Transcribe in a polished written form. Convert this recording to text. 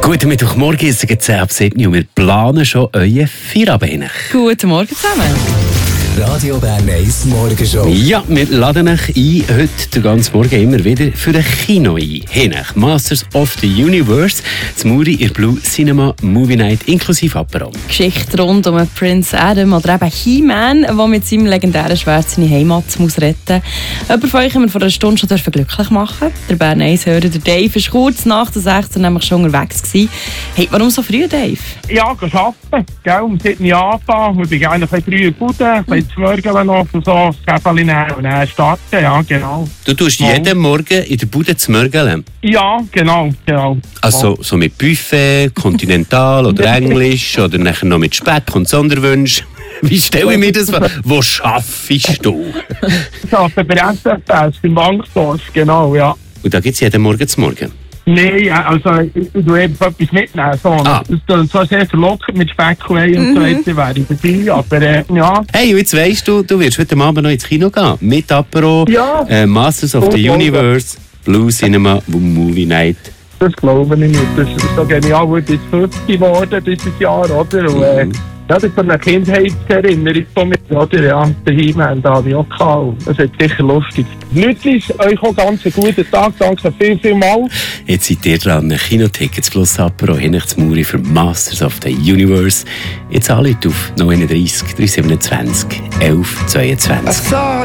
Guten Mittwochmorgen, es ist 10 ab 7 und wir planen schon euren Feierabend. Guten Morgen zusammen. Radio Bern 1 Morgenshow. Ja, wir laden euch ein, heute den ganzen Morgen immer wieder für ein Kino ein. Hinech, Masters of the Universe, das Muri in Blue Cinema Movie Night inklusive Apero. Geschichte rund um Prince Adam oder eben He-Man, der mit seinem legendären Schwert seine Heimat muss retten muss. Jemand von euch haben wir vor einer Stunde schon glücklich machen. Der Bern 1-Hörer, der Dave, war kurz nach der 16 nämlich schon unterwegs gewesen. Hey, warum so früh, Dave? Ja, arbeiten. Gell, um 7 Uhr anfangen. Ich bin gerne ein bisschen früher gut, ein bisschen zu morgen noch und so, das Käferchen nehmen und dann starten. Ja, genau. Du tust jeden Morgen in der Bude zu mörgeln? Ja, genau. Also so mit Buffet, Kontinental oder Englisch oder nachher noch mit Speck und Sonderwünsch. Wie stelle ich mir das vor? Wo schaffst du? Ich arbeite bei SFS im Bankdorf, genau, ja. Und da gibt es jeden Morgen zu Morgen? Nein, also ich tue eben etwas mitnehmen. So. Das ist zwar sehr verlockend mit Speckwein und so weiter, wäre ich dabei, aber ja. Hey, und jetzt weisst du, du wirst heute Abend noch ins Kino gehen. Mit Apero, Ja. Masters of the Universe, Blue Cinema Movie Night. Das glaube ich nicht. Das ist so genial, wo ich bis 50 geworden dieses Jahr, oder? Und, ja, das ist so eine Kindheitserinnerung von mir, oder? Ja, der He-Man, da habe ich auch gehabt. Das ist sicher lustig. Leute, euch auch ganz einen guten Tag. Danke viel mal. Jetzt seid ihr dran, Kinotickets plus Apero, hinech zu Muri für Masters of the Universe. Jetzt alle auf 39 327 11 22.